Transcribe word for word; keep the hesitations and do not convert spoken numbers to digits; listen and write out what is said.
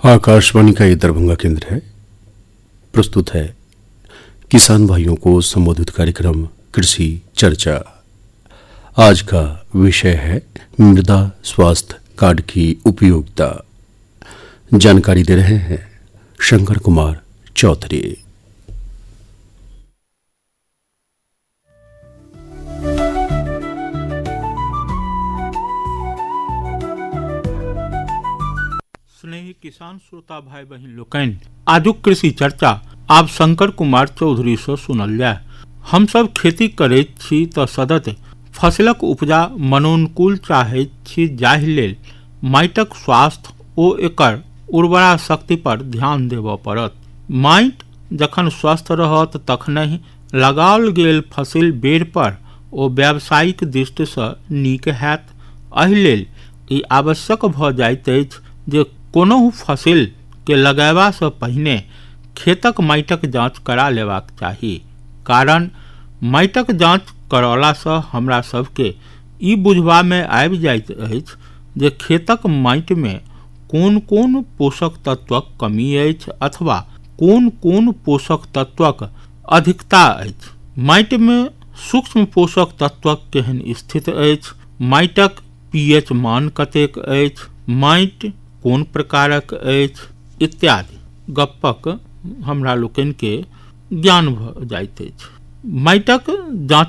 आकाशवाणी का ये दरभंगा केंद्र है। प्रस्तुत है किसान भाइयों को संबोधित कार्यक्रम कृषि चर्चा। आज का विषय है मृदा स्वास्थ्य कार्ड की उपयोगिता। जानकारी दे रहे हैं शंकर कुमार चौधरी। स्नेही किसान श्रोता भाई बहन लोकनि, आजुक कृषि चर्चा आप शंकर कुमार चौधरी से सुनल जाय। हम सब खेती करैत छी तऽ सदत फसलक उपजा मनोनुकूल चाहैत छी, जाहि लेल माटिक स्वास्थ्य ओ एकर उर्वरा शक्ति पर ध्यान देबऽ पड़त। माटि जखन स्वस्थ रहत तखनहि लगाओल गेल फसिल बेर पर ओ व्यावसायिक दृष्टि सँ नीक हैत। एहि लेल ई आवश्यक भऽ जाइत अछि जे कोनो फसिल के लगेबा सँ पहिने खेतक माटिक जांच करा लेबाक चाही। कारण माटिक जांच करौला सँ हमरा सबके ई बुझबा में आबि जाइत अछि जे खेतक माटि में कोन कोन पोषक तत्वक कमी अछि अथवा कोन कोन पोषक तत्वक अधिकता अछि। माटि में सूक्ष्म पोषक तत्वक केहन स्थिति अछि, माटिक पीएच मान कतेक अछि, माटि कोन प्रकारक अछि इत्यादि गप्पक हमरा लोकनि के ज्ञान भऽ जाइत अछि। माटिक जांच